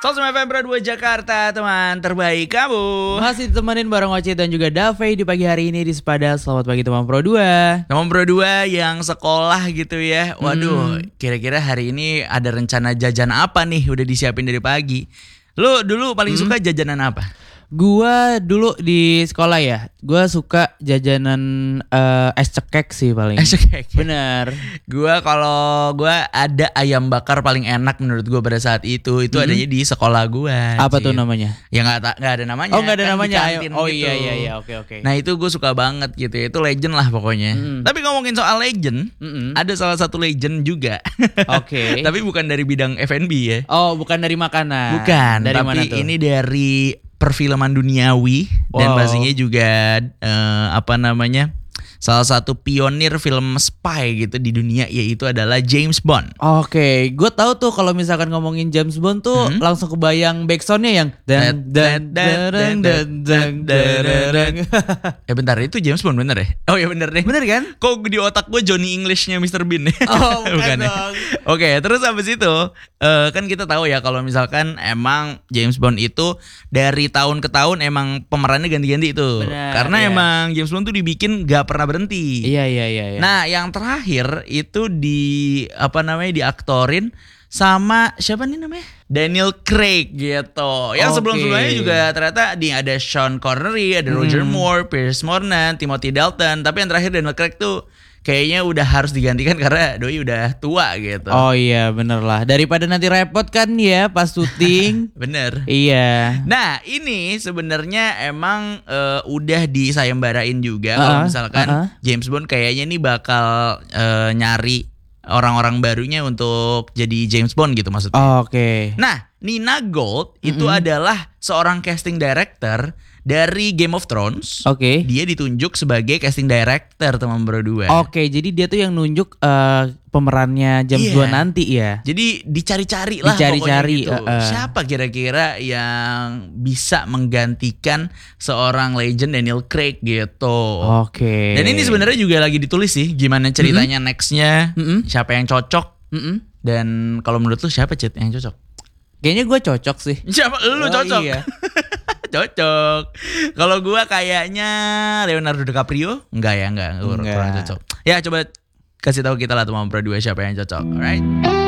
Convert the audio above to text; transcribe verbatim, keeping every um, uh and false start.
seratus F M Pro dua Jakarta, teman terbaik kamu. Masih ditemenin bareng Oce dan juga Dave di pagi hari ini di Sepada. Selamat pagi teman Pro dua. Teman Pro dua yang sekolah gitu ya. Waduh, hmm. kira-kira hari ini ada rencana jajan apa nih? Udah disiapin dari pagi. Lu dulu paling hmm. suka jajanan apa? Gua dulu di sekolah ya, gua suka jajanan uh, es cekek sih paling. Es cekek. Bener. Gua kalau gua ada ayam bakar paling enak menurut gua pada saat itu, itu hmm. adanya di sekolah gua. Apa Cip. tuh namanya? Ya nggak nggak ada namanya. Oh nggak ada kan namanya. Oh gitu. iya iya iya oke oke. Nah itu gue suka banget gitu, itu legend lah pokoknya. Hmm. Tapi ngomongin soal legend, hmm. ada salah satu legend juga. Oke. Tapi bukan dari bidang F and B ya. Oh bukan dari makanan. Bukan. Dari tapi mana tuh? Ini dari perfilman duniawi wow. dan pastinya juga uh, apa namanya salah satu pionir film spy gitu di dunia, yaitu adalah James Bond. Oke, okay. Gue tahu tuh kalau misalkan ngomongin James Bond tuh hmm? langsung kebayang backsoundnya yang dan dan dan dan dan dan. Eh bentar, itu James Bond bener ya? Oh ya bener deh. Bener kan? Kok di otak gue Johnny Englishnya mister Bean ya? Oh bukan, bukan dong. Oke, okay, terus habis itu uh, kan kita tahu ya kalau misalkan emang James Bond itu dari tahun ke tahun emang pemerannya ganti-ganti itu. Bener, karena ya. Emang James Bond tuh dibikin gak pernah berhenti. Iya iya iya. iya. Nah yang terakhir itu di apa namanya diaktorin sama siapa nih namanya Daniel Craig gitu. Yang okay. sebelum-sebelumnya juga ternyata di ada Sean Connery, ada hmm. Roger Moore, Pierce Brosnan, Timothy Dalton. Tapi yang terakhir Daniel Craig tuh kayaknya udah harus digantikan karena doi udah tua gitu. Oh iya bener lah. Daripada nanti repot kan ya pas syuting. Bener. Iya. Nah ini sebenarnya emang uh, udah disayembarain juga. Uh-uh, kalau misalkan uh-uh. James Bond kayaknya nih bakal uh, nyari orang-orang barunya untuk jadi James Bond gitu maksudnya. Oh, Oke. Okay. Nah Nina Gold itu mm-hmm. adalah seorang casting director dari Game of Thrones. Oke. Okay. Dia ditunjuk sebagai casting director teman berdua. Oke, okay, jadi dia tuh yang nunjuk uh, pemerannya James yeah. Bond nanti ya. Jadi dicari-cari lah dicari-cari, pokoknya gitu. Uh, uh. Siapa kira-kira yang bisa menggantikan seorang legend Daniel Craig gitu. Oke. Okay. Dan ini sebenarnya juga lagi ditulis sih gimana ceritanya mm-hmm. nextnya, mm-hmm. siapa yang cocok. Mm-hmm. Dan kalau menurut lu siapa Cit yang cocok? Kayaknya gue cocok sih. Siapa lu oh, cocok? Iya. Cocok. Kalau gue kayaknya Leonardo DiCaprio, enggak ya, enggak, enggak. kurang cocok. Ya coba kasih tahu kita lah teman Pro dua siapa yang cocok. Alright.